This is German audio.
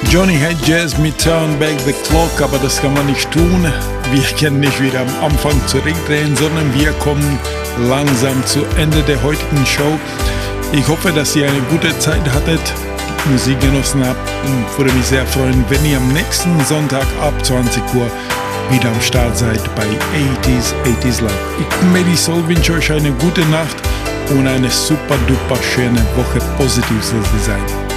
Johnny Hedges mit Turn Back the Clock, aber das kann man nicht tun. Wir können nicht wieder am Anfang zurückdrehen, sondern wir kommen langsam zu Ende der heutigen Show. Ich hoffe, dass ihr eine gute Zeit hattet, Musik genossen habt und würde mich sehr freuen, wenn ihr am nächsten Sonntag ab 20 Uhr wieder am Start seid bei 80s Love. Ich bin Medi Soul, wünsche euch eine gute Nacht und eine super duper schöne Woche. Positiv soll sie sein.